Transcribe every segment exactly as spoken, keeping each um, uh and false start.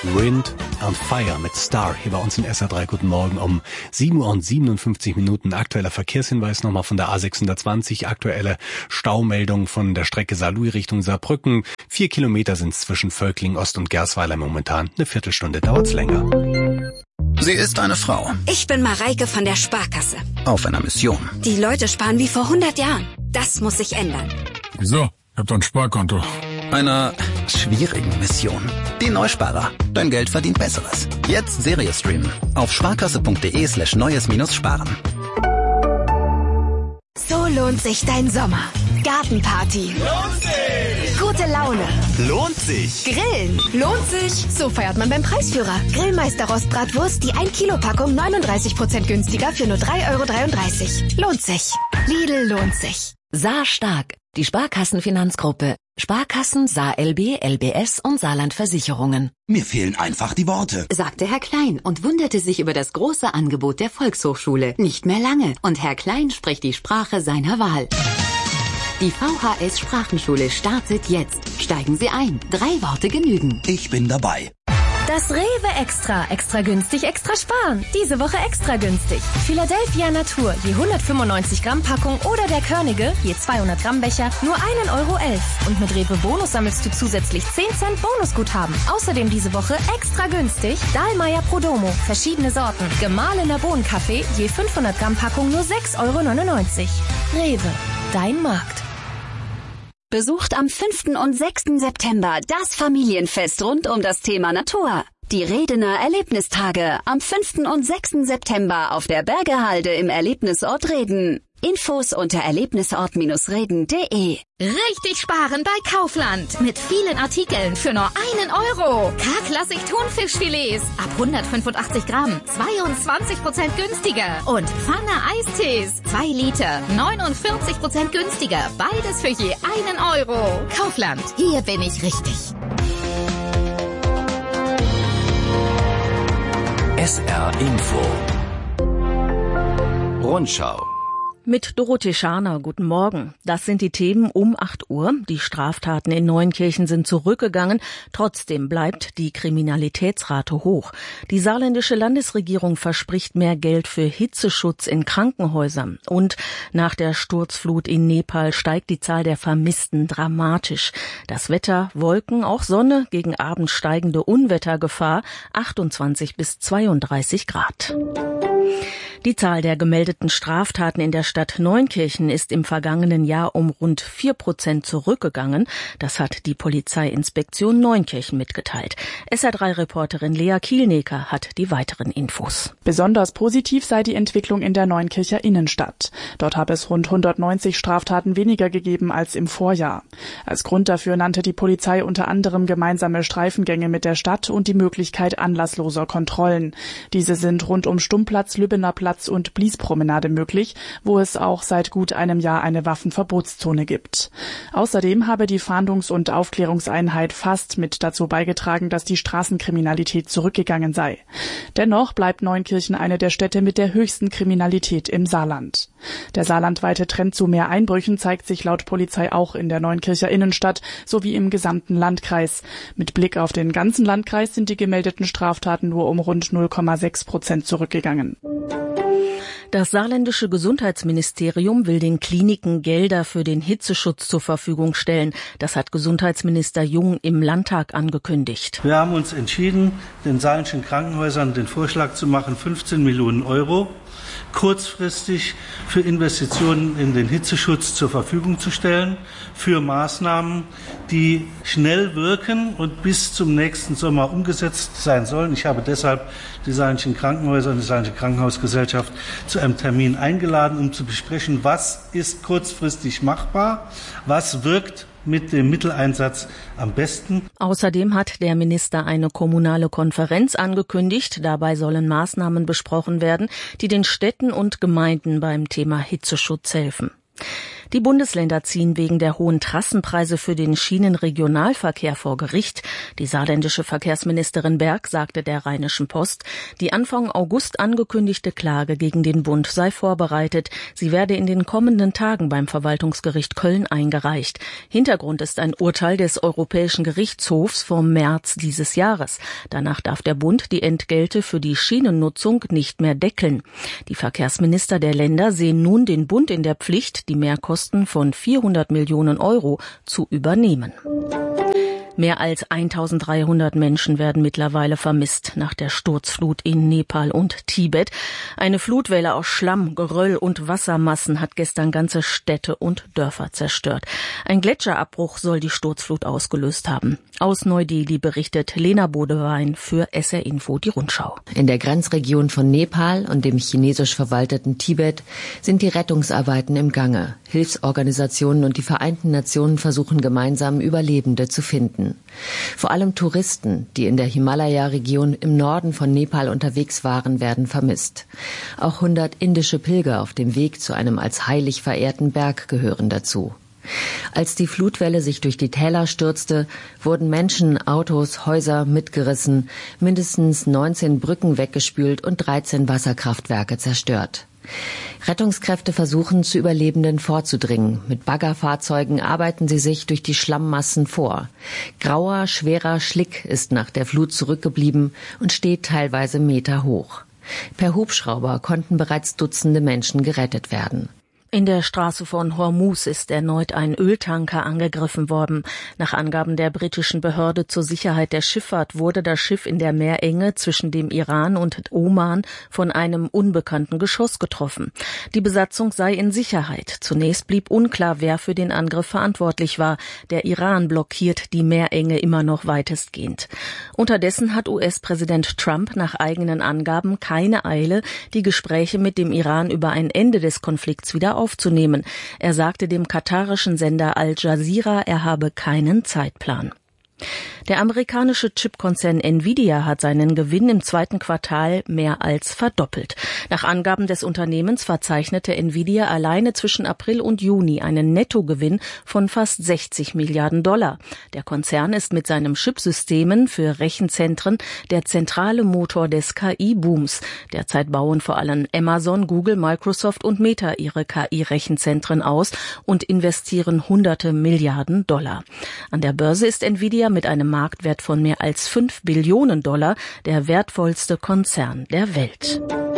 Wind and Fire mit Star hier bei uns in S R drei. Guten Morgen um sieben Uhr und siebenundfünfzig Minuten. Aktueller Verkehrshinweis nochmal von der A sechshundertzwanzig. Aktuelle Staumeldung von der Strecke Saarlouis Richtung Saarbrücken. Vier Kilometer sind es zwischen Völkling Ost und Gersweiler momentan. Eine Viertelstunde dauert's länger. Sie ist eine Frau. Ich bin Mareike von der Sparkasse. Auf einer Mission. Die Leute sparen wie vor hundert Jahren. Das muss sich ändern. Wieso? Ich hab doch ein Sparkonto. Einer schwierigen Mission. Die Neusparer. Dein Geld verdient Besseres. Jetzt Serie streamen. Auf sparkasse.de slash neues minus sparen. So lohnt sich dein Sommer. Gartenparty. Lohnt sich. Gute Laune. Lohnt sich. Grillen. Lohnt sich. So feiert man beim Preisführer. Grillmeister Rostbratwurst, die ein Kilo Packung neununddreißig Prozent günstiger für nur drei Euro dreiunddreißig. Lohnt sich. Lidl lohnt sich. Saar stark. Die Sparkassenfinanzgruppe. Sparkassen, Saar L B, L B S und Saarland Versicherungen. Mir fehlen einfach die Worte, sagte Herr Klein und wunderte sich über das große Angebot der Volkshochschule. Nicht mehr lange und Herr Klein spricht die Sprache seiner Wahl. Die V H S Sprachenschule startet jetzt. Steigen Sie ein. Drei Worte genügen. Ich bin dabei. Das Rewe Extra. Extra günstig, extra sparen. Diese Woche extra günstig. Philadelphia Natur, je hundertfünfundneunzig Gramm Packung oder der Körnige, je zweihundert Gramm Becher, nur ein Euro elf. Und mit Rewe Bonus sammelst du zusätzlich zehn Cent Bonusguthaben. Außerdem diese Woche extra günstig Dahlmeier Prodomo, verschiedene Sorten. Gemahlener Bohnenkaffee, je fünfhundert Gramm Packung nur sechs Euro neunundneunzig. Rewe, dein Markt. Besucht am fünften und sechsten September das Familienfest rund um das Thema Natur. Die Redener Erlebnistage am fünften und sechsten September auf der Bergehalde im Erlebnisort Reden. Infos unter erlebnisort reden punkt de. Richtig sparen bei Kaufland. Mit vielen Artikeln für nur einen Euro. K-Klassik Thunfischfilets ab hundertfünfundachtzig Gramm. zweiundzwanzig Prozent günstiger. Und Pfanne Eistees. zwei Liter. neunundvierzig Prozent günstiger. Beides für je einen Euro. Kaufland. Hier bin ich richtig. S R Info. Rundschau. Mit Dorothee Scharner, guten Morgen. Das sind die Themen um acht Uhr. Die Straftaten in Neunkirchen sind zurückgegangen. Trotzdem bleibt die Kriminalitätsrate hoch. Die saarländische Landesregierung verspricht mehr Geld für Hitzeschutz in Krankenhäusern. Und nach der Sturzflut in Nepal steigt die Zahl der Vermissten dramatisch. Das Wetter, Wolken, auch Sonne, gegen Abend steigende Unwettergefahr, achtundzwanzig bis zweiunddreißig Grad. Die Zahl der gemeldeten Straftaten in der Stadt Neunkirchen ist im vergangenen Jahr um rund vier Prozent zurückgegangen. Das hat die Polizeiinspektion Neunkirchen mitgeteilt. S R drei Reporterin Lea Kielneker hat die weiteren Infos. Besonders positiv sei die Entwicklung in der Neunkircher Innenstadt. Dort habe es rund hundertneunzig Straftaten weniger gegeben als im Vorjahr. Als Grund dafür nannte die Polizei unter anderem gemeinsame Streifengänge mit der Stadt und die Möglichkeit anlassloser Kontrollen. Diese sind rund um Stummplatz, Lübbener Platz und Bliespromenade möglich, wo es auch seit gut einem Jahr eine Waffenverbotszone gibt. Außerdem habe die Fahndungs- und Aufklärungseinheit FAST mit dazu beigetragen, dass die Straßenkriminalität zurückgegangen sei. Dennoch bleibt Neunkirchen eine der Städte mit der höchsten Kriminalität im Saarland. Der saarlandweite Trend zu mehr Einbrüchen zeigt sich laut Polizei auch in der Neunkircher Innenstadt sowie im gesamten Landkreis. Mit Blick auf den ganzen Landkreis sind die gemeldeten Straftaten nur um rund null Komma sechs Prozent zurückgegangen. Das saarländische Gesundheitsministerium will den Kliniken Gelder für den Hitzeschutz zur Verfügung stellen. Das hat Gesundheitsminister Jung im Landtag angekündigt. Wir haben uns entschieden, den saarländischen Krankenhäusern den Vorschlag zu machen, fünfzehn Millionen Euro kurzfristig für Investitionen in den Hitzeschutz zur Verfügung zu stellen, für Maßnahmen, die schnell wirken und bis zum nächsten Sommer umgesetzt sein sollen. Ich habe deshalb die saarländischen Krankenhäuser und die saarländische Krankenhausgesellschaft zu einem Termin eingeladen, um zu besprechen, was ist kurzfristig machbar, was wirkt mit dem Mitteleinsatz am besten. Außerdem hat der Minister eine kommunale Konferenz angekündigt. Dabei sollen Maßnahmen besprochen werden, die den Städten und Gemeinden beim Thema Hitzeschutz helfen. Die Bundesländer ziehen wegen der hohen Trassenpreise für den Schienenregionalverkehr vor Gericht. Die saarländische Verkehrsministerin Berg sagte der Rheinischen Post, die Anfang August angekündigte Klage gegen den Bund sei vorbereitet. Sie werde in den kommenden Tagen beim Verwaltungsgericht Köln eingereicht. Hintergrund ist ein Urteil des Europäischen Gerichtshofs vom März dieses Jahres. Danach darf der Bund die Entgelte für die Schienennutzung nicht mehr deckeln. Die Verkehrsminister der Länder sehen nun den Bund in der Pflicht, die Mehrkosten von vierhundert Millionen Euro zu übernehmen. Mehr als eintausenddreihundert Menschen werden mittlerweile vermisst nach der Sturzflut in Nepal und Tibet. Eine Flutwelle aus Schlamm, Geröll und Wassermassen hat gestern ganze Städte und Dörfer zerstört. Ein Gletscherabbruch soll die Sturzflut ausgelöst haben. Aus Neu-Delhi berichtet Lena Bodewein für S R Info die Rundschau. In der Grenzregion von Nepal und dem chinesisch verwalteten Tibet sind die Rettungsarbeiten im Gange. Hilfsorganisationen und die Vereinten Nationen versuchen gemeinsam, Überlebende zu finden. Vor allem Touristen, die in der Himalaya-Region im Norden von Nepal unterwegs waren, werden vermisst. Auch hundert indische Pilger auf dem Weg zu einem als heilig verehrten Berg gehören dazu. Als die Flutwelle sich durch die Täler stürzte, wurden Menschen, Autos, Häuser mitgerissen, mindestens neunzehn Brücken weggespült und dreizehn Wasserkraftwerke zerstört. Rettungskräfte versuchen, zu Überlebenden vorzudringen. Mit Baggerfahrzeugen arbeiten sie sich durch die Schlammmassen vor. Grauer, schwerer Schlick ist nach der Flut zurückgeblieben und steht teilweise Meter hoch. Per Hubschrauber konnten bereits Dutzende Menschen gerettet werden. In der Straße von Hormuz ist erneut ein Öltanker angegriffen worden. Nach Angaben der britischen Behörde zur Sicherheit der Schifffahrt wurde das Schiff in der Meerenge zwischen dem Iran und Oman von einem unbekannten Geschoss getroffen. Die Besatzung sei in Sicherheit. Zunächst blieb unklar, wer für den Angriff verantwortlich war. Der Iran blockiert die Meerenge immer noch weitestgehend. Unterdessen hat U S-Präsident Trump nach eigenen Angaben keine Eile, die Gespräche mit dem Iran über ein Ende des Konflikts wieder aufzunehmen. Er sagte dem katarischen Sender Al Jazeera, er habe keinen Zeitplan. Der amerikanische Chipkonzern Nvidia hat seinen Gewinn im zweiten Quartal mehr als verdoppelt. Nach Angaben des Unternehmens verzeichnete Nvidia alleine zwischen April und Juni einen Nettogewinn von fast sechzig Milliarden Dollar. Der Konzern ist mit seinen Chipsystemen für Rechenzentren der zentrale Motor des K I-Booms. Derzeit bauen vor allem Amazon, Google, Microsoft und Meta ihre K I-Rechenzentren aus und investieren hunderte Milliarden Dollar. An der Börse ist Nvidia mit einem Marktwert von mehr als fünf Billionen Dollar der wertvollste Konzern der Welt.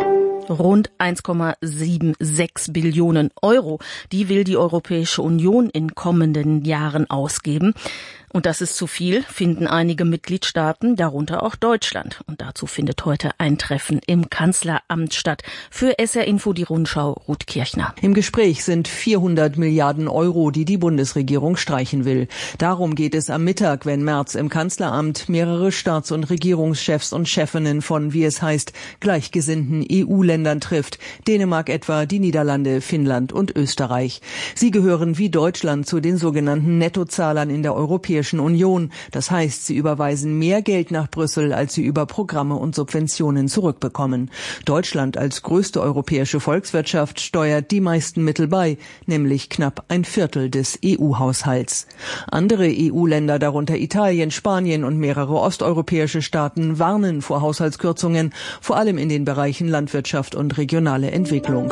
Rund eins Komma sechsundsiebzig Billionen Euro, die will die Europäische Union in kommenden Jahren ausgeben. Und das ist zu viel, finden einige Mitgliedstaaten, darunter auch Deutschland. Und dazu findet heute ein Treffen im Kanzleramt statt. Für S R Info die Rundschau, Ruth Kirchner. Im Gespräch sind vierhundert Milliarden Euro, die die Bundesregierung streichen will. Darum geht es am Mittag, wenn Merz im Kanzleramt mehrere Staats- und Regierungschefs und Chefinnen von, wie es heißt, gleichgesinnten E U-Ländern trifft. Dänemark etwa, die Niederlande, Finnland und Österreich. Sie gehören wie Deutschland zu den sogenannten Nettozahlern in der Europäischen Union. Das heißt, sie überweisen mehr Geld nach Brüssel, als sie über Programme und Subventionen zurückbekommen. Deutschland als größte europäische Volkswirtschaft steuert die meisten Mittel bei, nämlich knapp ein Viertel des E U-Haushalts. Andere E U-Länder, darunter Italien, Spanien und mehrere osteuropäische Staaten, warnen vor Haushaltskürzungen, vor allem in den Bereichen Landwirtschaft und regionale Entwicklung.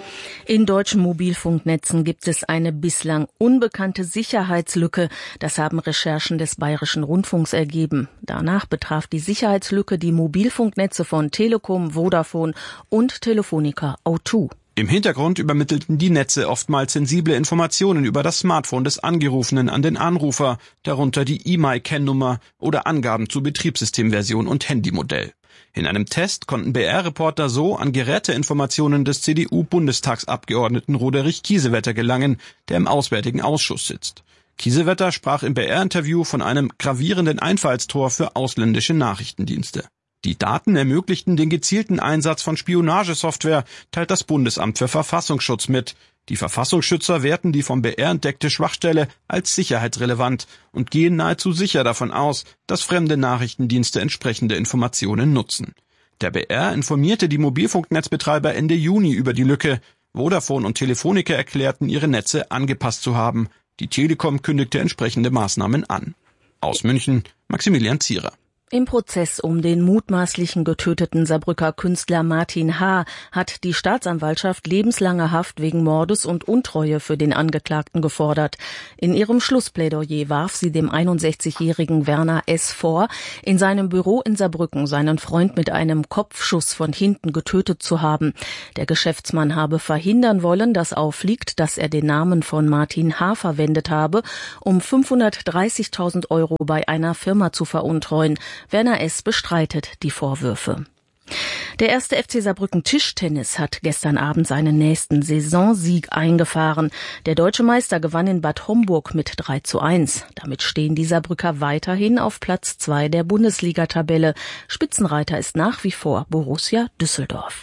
In deutschen Mobilfunknetzen gibt es eine bislang unbekannte Sicherheitslücke. Das haben Recherchen des Bayerischen Rundfunks ergeben. Danach betraf die Sicherheitslücke die Mobilfunknetze von Telekom, Vodafone und Telefonica O zwei. Im Hintergrund übermittelten die Netze oftmals sensible Informationen über das Smartphone des Angerufenen an den Anrufer, darunter die E M I-Kennnummer oder Angaben zu Betriebssystemversion und Handymodell. In einem Test konnten B R-Reporter so an Geräteinformationen des C D U-Bundestagsabgeordneten Roderich Kiesewetter gelangen, der im Auswärtigen Ausschuss sitzt. Kiesewetter sprach im B R-Interview von einem gravierenden Einfallstor für ausländische Nachrichtendienste. Die Daten ermöglichten den gezielten Einsatz von Spionagesoftware, teilt das Bundesamt für Verfassungsschutz mit. Die Verfassungsschützer werten die vom B R entdeckte Schwachstelle als sicherheitsrelevant und gehen nahezu sicher davon aus, dass fremde Nachrichtendienste entsprechende Informationen nutzen. Der B R informierte die Mobilfunknetzbetreiber Ende Juni über die Lücke. Vodafone und Telefonica erklärten, ihre Netze angepasst zu haben. Die Telekom kündigte entsprechende Maßnahmen an. Aus München, Maximilian Zierer. Im Prozess um den mutmaßlichen getöteten Saarbrücker Künstler Martin H. hat die Staatsanwaltschaft lebenslange Haft wegen Mordes und Untreue für den Angeklagten gefordert. In ihrem Schlussplädoyer warf sie dem einundsechzigjährigen Werner S. vor, in seinem Büro in Saarbrücken seinen Freund mit einem Kopfschuss von hinten getötet zu haben. Der Geschäftsmann habe verhindern wollen, dass auffliegt, dass er den Namen von Martin H. verwendet habe, um fünfhundertdreißigtausend Euro bei einer Firma zu veruntreuen. Werner S. bestreitet die Vorwürfe. Der erste F C Saarbrücken Tischtennis hat gestern Abend seinen nächsten Saisonsieg eingefahren. Der deutsche Meister gewann in Bad Homburg mit drei zu eins. Damit stehen die Saarbrücker weiterhin auf Platz zwei der Bundesliga-Tabelle. Spitzenreiter ist nach wie vor Borussia Düsseldorf.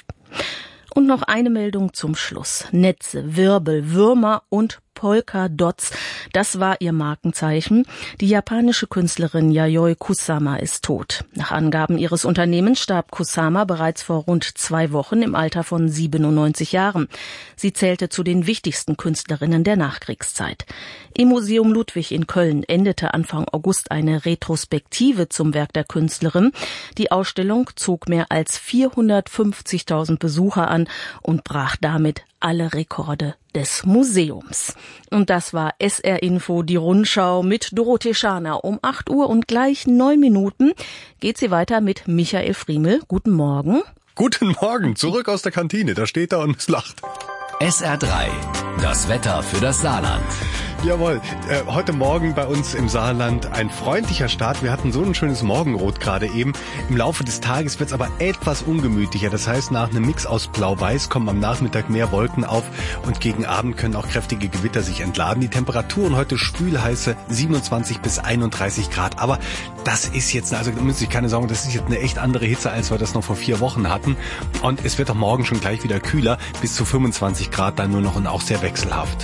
Und noch eine Meldung zum Schluss. Netze, Wirbel, Würmer und Polka-Dots, das war ihr Markenzeichen. Die japanische Künstlerin Yayoi Kusama ist tot. Nach Angaben ihres Unternehmens starb Kusama bereits vor rund zwei Wochen im Alter von siebenundneunzig Jahren. Sie zählte zu den wichtigsten Künstlerinnen der Nachkriegszeit. Im Museum Ludwig in Köln endete Anfang August eine Retrospektive zum Werk der Künstlerin. Die Ausstellung zog mehr als vierhundertfünfzigtausend Besucher an und brach damit alle Rekorde des Museums. Und das war S R Info, die Rundschau mit Dorothee Scharner. Um acht Uhr und gleich neun Minuten geht sie weiter mit Michael Friemel. Guten Morgen. Guten Morgen, zurück aus der Kantine. Da steht er und es lacht. S R drei, das Wetter für das Saarland. Jawohl, äh, heute Morgen bei uns im Saarland ein freundlicher Start. Wir hatten so ein schönes Morgenrot gerade eben. Im Laufe des Tages wird es aber etwas ungemütlicher. Das heißt, nach einem Mix aus Blau-Weiß kommen am Nachmittag mehr Wolken auf und gegen Abend können auch kräftige Gewitter sich entladen. Die Temperaturen heute spülheiße siebenundzwanzig bis einunddreißig Grad. Aber das ist jetzt, also da müssen Sie sich keine Sorgen, das ist jetzt eine echt andere Hitze, als wir das noch vor vier Wochen hatten. Und es wird auch morgen schon gleich wieder kühler, bis zu fünfundzwanzig Grad dann nur noch und auch sehr wechselhaft.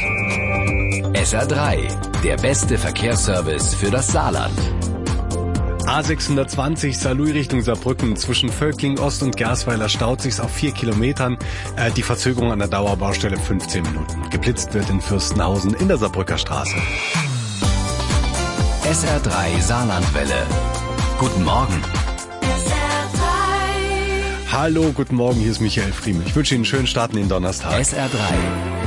S R drei, der beste Verkehrsservice für das Saarland. A sechshundertzwanzig Saarlouis Richtung Saarbrücken. Zwischen Völkling Ost und Gersweiler staut sich's auf vier Kilometern. Äh, die Verzögerung an der Dauerbaustelle fünfzehn Minuten. Geblitzt wird in Fürstenhausen in der Saarbrücker Straße. S R drei Saarlandwelle. Guten Morgen. Hallo, guten Morgen, hier ist Michael Friemel. Ich wünsche Ihnen einen schönen Start in den Donnerstag. S R drei.